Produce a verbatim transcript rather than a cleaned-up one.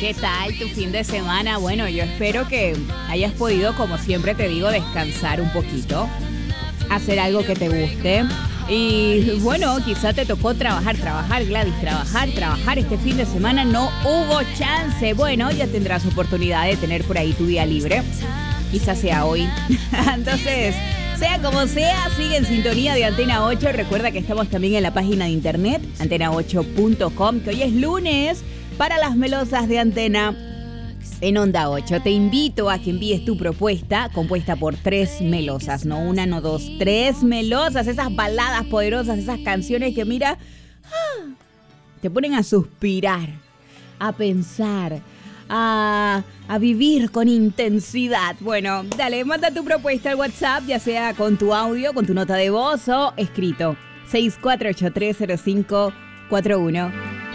¿qué tal tu fin de semana? Bueno, yo espero que hayas podido, como siempre te digo, descansar un poquito, hacer algo que te guste. Y bueno, quizá te tocó trabajar, trabajar, Gladys, trabajar, trabajar. Este fin de semana no hubo chance. Bueno, ya tendrás oportunidad de tener por ahí tu día libre. Quizás sea hoy. Entonces, sea como sea, sigue en sintonía de Antena ocho. Recuerda que estamos también en la página de internet, antena ocho punto com, que hoy es lunes para las melosas de Antena en Onda ocho. Te invito a que envíes tu propuesta compuesta por tres melosas, no una, no dos, tres melosas, esas baladas poderosas, esas canciones que mira, te ponen a suspirar, a pensar, a, a vivir con intensidad. Bueno, dale, manda tu propuesta al WhatsApp, ya sea con tu audio, con tu nota de voz o escrito. seis cuatro ocho tres cero cinco cuatro uno.